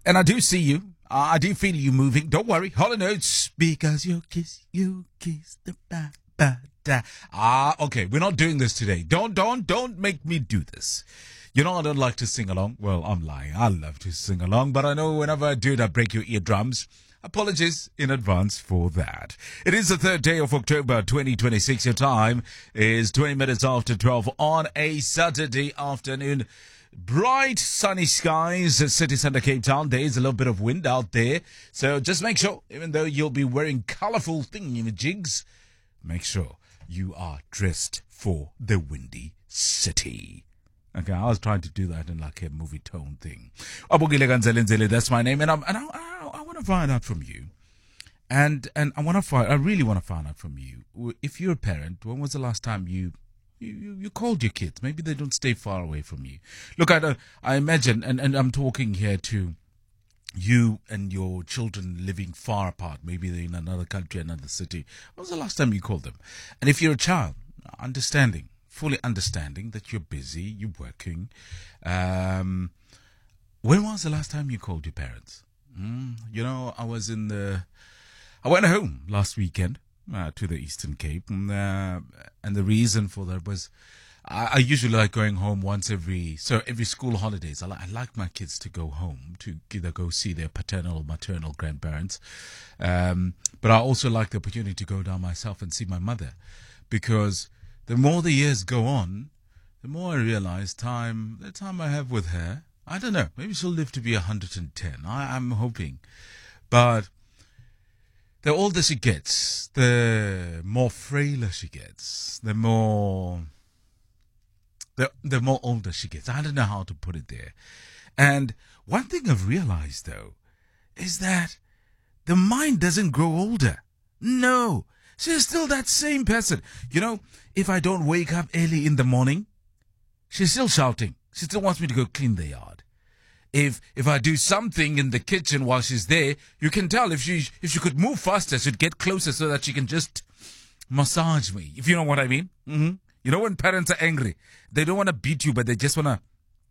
And I do see you. I do feel you moving. Don't worry. Hollow notes. Because you kiss the ba-ba-da. Okay. We're not doing this today. Don't make me do this. You know I don't like to sing along. Well, I'm lying. I love to sing along. But I know whenever I do it, I break your eardrums. Apologies in advance for that. It is the 3rd day of October 2026. Your time is 20 minutes after 12 on a Saturday afternoon. Bright sunny skies at city centre Cape Town. There is a little bit of wind out there. So just make sure, even though you'll be wearing colourful thingy-jigs, make sure you are dressed for the windy city. Okay, I was trying to do that in like a movie tone thing. Abongile Ganzelenzele, that's my name, and I want to find out from you. And I really want to find out from you. If you're a parent, when was the last time you called your kids? Maybe they don't stay far away from you. Look, I imagine, and I'm talking here to you and your children living far apart. Maybe they're in another country, another city. When was the last time you called them? And if you're a child, fully understanding that you're busy, you're working. When was the last time you called your parents? I went home last weekend to the Eastern Cape, and the reason for that was I usually like going home every school holidays. I like my kids to go home to either go see their paternal or maternal grandparents, but I also like the opportunity to go down myself and see my mother, because the more the years go on, the more I realize the time I have with her, I don't know, maybe she'll live to be 110. I'm hoping. But the older she gets, the more frailer she gets, the more older she gets. I don't know how to put it there. And one thing I've realized, though, is that the mind doesn't grow older. No. She's still that same person. If I don't wake up early in the morning, she's still shouting. She still wants me to go clean the yard. If I do something in the kitchen while she's there, you can tell if she could move faster, she'd get closer so that she can just massage me, if you know what I mean. Mm-hmm. You know when parents are angry, they don't want to beat you, but they just want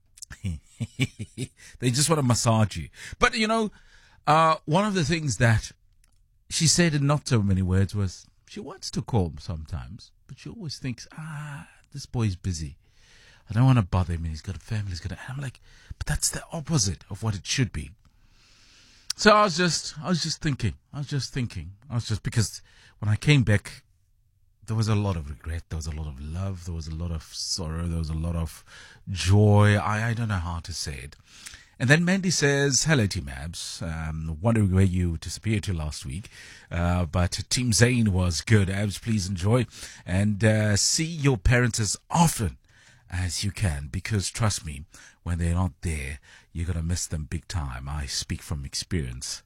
to massage you. But one of the things that she said in not so many words was, she wants to call him sometimes, but she always thinks, this boy's busy. I don't want to bother him. He's got a family. And I'm like, but that's the opposite of what it should be. So I was just thinking, because when I came back, there was a lot of regret. There was a lot of love. There was a lot of sorrow. There was a lot of joy. I don't know how to say it. And then Mandy says, hello, Team Abs. Wondering where you disappeared to last week. But Team Zane was good. Abs, please enjoy. And see your parents as often as you can. Because trust me, when they're not there, you're going to miss them big time. I speak from experience.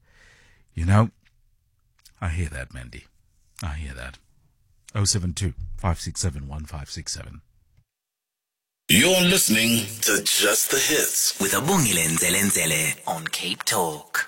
I hear that, Mandy. I hear that. 072 567 1567. You're listening to Just the Hits with Abongile Nzelenzele on Cape Talk.